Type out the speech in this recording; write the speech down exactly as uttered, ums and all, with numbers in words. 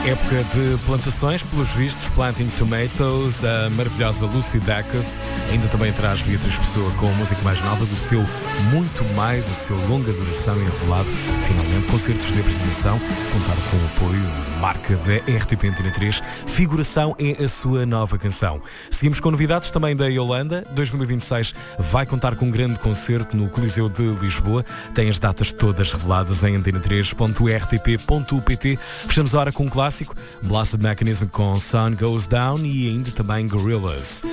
Época de plantações, pelos vistos, Planting Tomatoes, a maravilhosa Lucy Dacus. Ainda também traz Beatriz Pessoa com a música mais nova do seu Muito Mais, o seu longa duração e revelado, finalmente, concertos de apresentação. Contar com o apoio, marca da R T P Antena três. Figuração é a sua nova canção. Seguimos com novidades também da Yolanda. dois mil e vinte e seis vai contar com um grande concerto no Coliseu de Lisboa. Tem as datas todas reveladas em antena três ponto r t p ponto p t. Fechamos a hora com um clássico, Blasted Mechanism com Sun Goes Down e ainda também Gorillaz.